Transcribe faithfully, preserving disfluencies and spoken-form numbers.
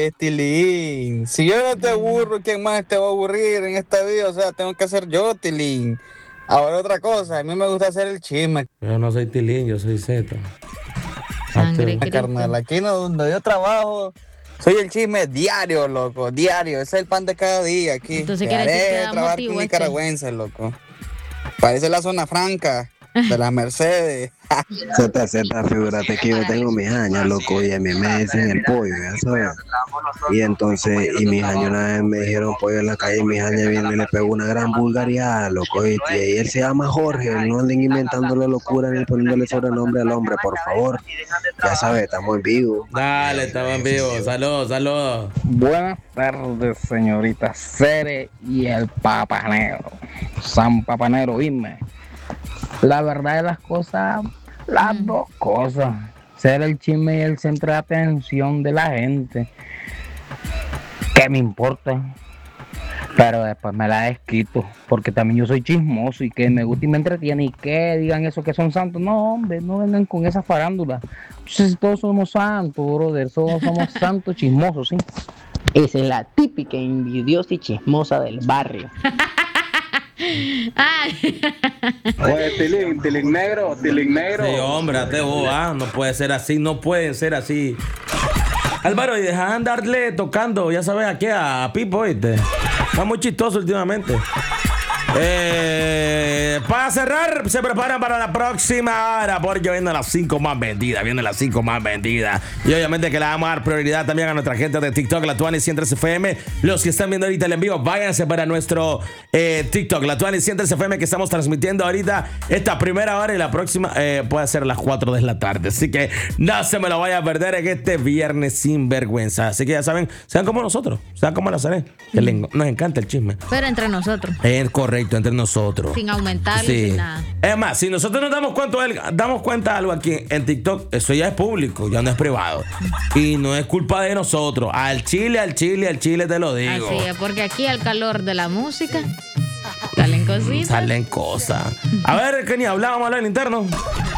Oye, Tilín, si yo no te aburro, ¿quién más te va a aburrir en esta vida? O sea, tengo que ser yo, Tilín. Ahora otra cosa, a mí me gusta hacer el chisme. Yo no soy Tilín, yo soy Z. Sangre, Ah, carnal, aquí no, donde yo trabajo, soy el chisme diario, loco, diario. Ese es el pan de cada día aquí. Entonces quiere decir que da trabajar motivo, con este. nicaragüenses, loco. Parece la zona franca de las Mercedes. Z, Z, figúrate que yo tengo mis años, loco, y a mí me dicen el pollo, ya sabes. Y entonces, y mis años una vez me dijeron pollo en la calle, y mis años viene y le pegó una gran vulgaridad, loco, y, y él se llama Jorge, no anden inventándole locura ni poniéndole sobrenombre al hombre, por favor. Ya sabes, estamos en vivo. Dale, estamos en vivo. Saludos, saludos. Buenas tardes, señorita Cere y el Papa Negro. San Papa Negro, dime. La verdad de las cosas, las dos cosas. Ser el chisme y el centro de atención de la gente. ¿Qué me importa? Pero después me la desquito, porque también yo soy chismoso y que me gusta y me entretiene. Y que digan eso que son santos. No, hombre, no vengan con esa farándula. Entonces todos somos santos, brother. Todos somos santos chismosos, ¿sí? Esa es la típica envidiosa y chismosa del barrio. Ay. Oye, Tilín, Tilín negro, Tilín negro. Sí, hombre, date vos, ah, no puede ser así, no puede ser así. Álvaro, y deja de andarle tocando, ya sabes, aquí a, a Pipo, ¿viste? Está muy chistoso últimamente. Eh, para cerrar, se preparan para la próxima hora, porque vienen las cinco más vendidas, vienen las cinco más vendidas. Y obviamente que le vamos a dar prioridad también a nuestra gente de TikTok, la Tuani ciento tres F M. Los que están viendo ahorita el en vivo, váyanse para nuestro eh, TikTok, la Tuani ciento tres F M, que estamos transmitiendo ahorita esta primera hora, y la próxima eh, puede ser las cuatro de la tarde. Así que no se me lo vaya a perder en este viernes sin vergüenza. Así que ya saben, sean como nosotros, sean como Nazaret, que les, nos encanta el chisme. Pero entre nosotros. Es correcto. Entre nosotros. Sin aumentar, sí. sin nada. Es más, si nosotros nos damos cuenta, damos cuenta de algo aquí en TikTok, eso ya es público, ya no es privado. Y no es culpa de nosotros. Al chile, al chile, al chile te lo digo. Así es, porque aquí al calor de la música salen cositas. Salen cosas. A ver, Kenny, hablábamos al interno.